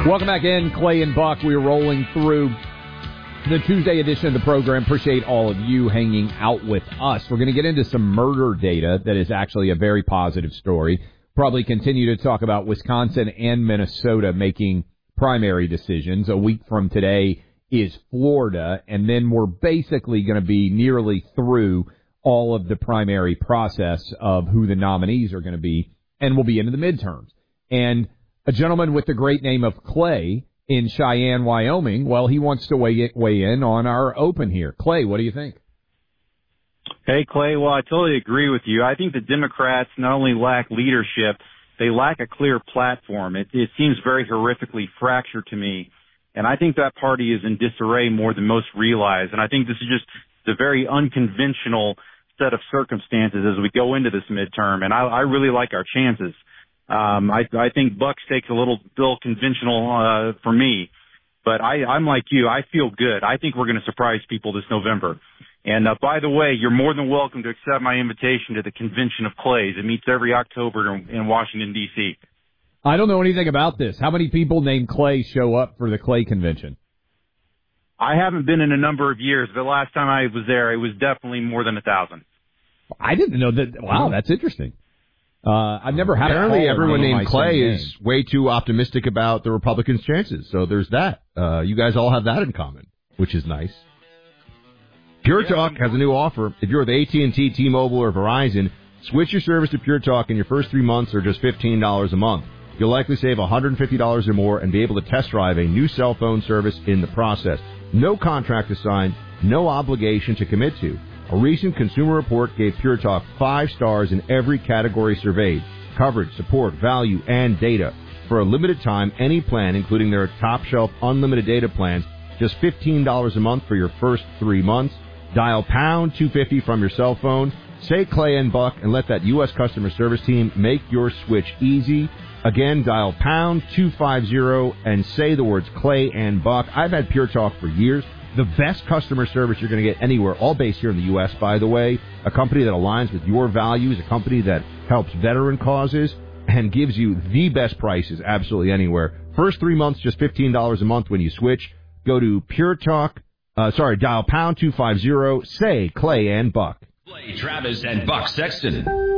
Welcome back in, Clay and Buck. We're rolling through the Tuesday edition of the program. Appreciate all of you hanging out with us. We're going to get into some murder data that is actually a very positive story. Probably continue to talk about Wisconsin and Minnesota making primary decisions. A week from today is Florida, and then we're basically going to be nearly through all of the primary process of who the nominees are going to be, and we'll be into the midterms. And a gentleman with the great name of Clay in Cheyenne, Wyoming, well, he wants to weigh in on our open here. Clay, what do you think? Hey, Clay, well, I totally agree with you. I think the Democrats not only lack leadership, they lack a clear platform. It seems very horrifically fractured to me, and I think that party is in disarray more than most realize, and I think this is just a very unconventional set of circumstances as we go into this midterm, and I really like our chances. I think Bucks takes a little conventional for me, but I'm like you. I feel good. I think we're going to surprise people this November. And by the way, you're more than welcome to accept my invitation to the Convention of Clays. It meets every October in Washington, D.C. I don't know anything about this. How many people named Clay show up for the Clay Convention? I haven't been in a number of years. The last time I was there, it was definitely more than 1,000. I didn't know that. Wow, that's interesting. I've never had. Apparently, everyone named Clay is way too optimistic about the Republicans' chances. So there's that. You guys all have that in common, which is nice. Pure Talk has a new offer. If you're with AT&T, T-Mobile, or Verizon, switch your service to Pure Talk, and your first 3 months are just $15 a month. You'll likely save $150 or more and be able to test drive a new cell phone service in the process. No contract to sign, no obligation to commit to. A recent consumer report gave Pure Talk 5 stars in every category surveyed: coverage, support, value, and data. For a limited time, any plan, including their top-shelf unlimited data plans, just $15 a month for your first 3 months. Dial pound 250 from your cell phone, say Clay and Buck, and let that U.S. customer service team make your switch easy. Again, dial pound 250 and say the words Clay and Buck. I've had Pure Talk for years. The best customer service you're going to get anywhere, all based here in the U.S., by the way. A company that aligns with your values, a company that helps veteran causes, and gives you the best prices absolutely anywhere. First 3 months, just $15 a month when you switch. Go to Pure Talk, dial pound 250, say Clay and Buck. Clay Travis and Buck Sexton.